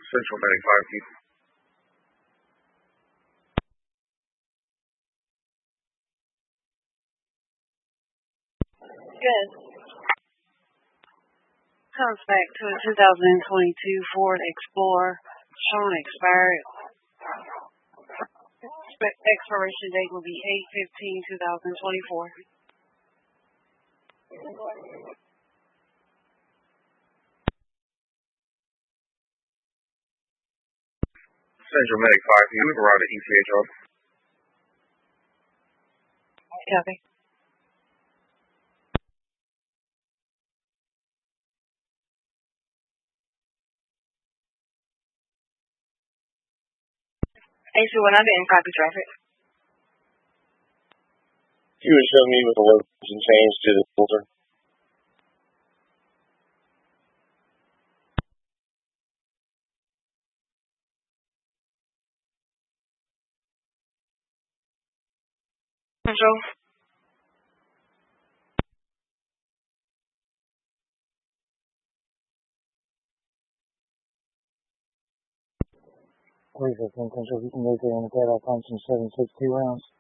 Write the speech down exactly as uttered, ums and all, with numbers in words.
Central Medic five P. Good. Comes back to a two thousand twenty-two Ford Explorer, showing expired. Expiration date will be eight fifteen two thousand twenty-four. Central Medic five P. We've arrived at E T H office. Copy. A C one, I didn't copy traffic. You would show me with the location change to the filter. Control. Please, I think control, you can make it on the cat function seven six two rounds.